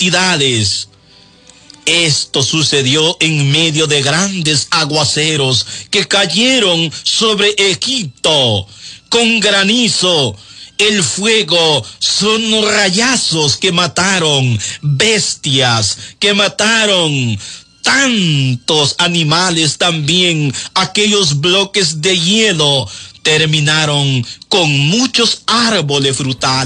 cantidades. Esto sucedió en medio de grandes aguaceros que cayeron sobre Egipto, con granizo. El fuego son rayazos que mataron bestias, que mataron tantos animales también. Aquellos bloques de hielo terminaron con muchos árboles frutales.